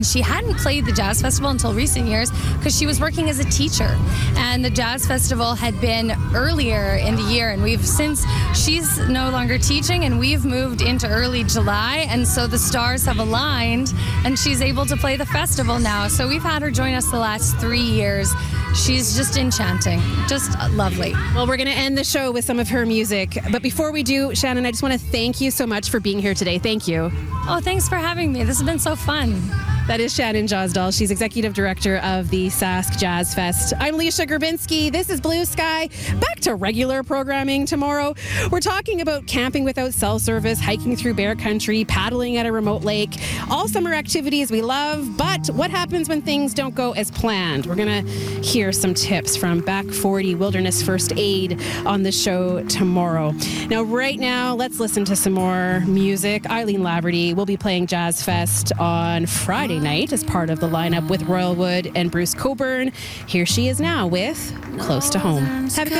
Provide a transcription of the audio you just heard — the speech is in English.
She hadn't played the Jazz Festival until recent years because she was working as a teacher. And the Jazz Festival had been earlier in the year, and she's no longer teaching, and we've moved into early July, and so the stars have aligned, and she's able to play the festival now. So we've had her join us the last 3 years. She's just enchanting, just lovely. Well, we're going to end the show with some of her music. But before we do, Shannon, I just want to thank you so much for being here today. Thank you. Oh, thanks for having me. This has been so fun. That is Shannon Josdal. She's executive director of the Sask Jazz Fest. I'm Leisha Gerbinski. This is Blue Sky. Back to regular programming tomorrow. We're talking about camping without cell service, hiking through bear country, paddling at a remote lake, all summer activities we love. But what happens when things don't go as planned? We're going to hear some tips from Back 40 Wilderness First Aid on the show tomorrow. Now, right now, let's listen to some more music. Eileen Laverty will be playing Jazz Fest on Friday night as part of the lineup with Royal Wood and Bruce Coburn. Here she is now with Close to Home. Have a good